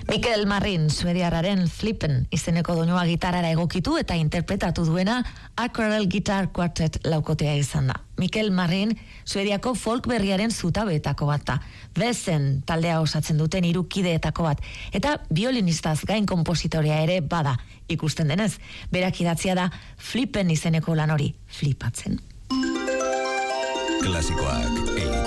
Mikel Marin, suediarraren Flippen izeneko doinua gitarara egokitu eta interpretatu duena Aquarel Guitar Quartet laukotea izan da. Mikel Marin, Suediako folk berriaren zutabeetako bat da. Wesen taldea osatzen duten 3 kideetako bat, eta biolinistaz gain konpositorea ere bada. Ikusten denez, berak idatzia da Flippen izeneko lan hori, flipatzen. Klasikoak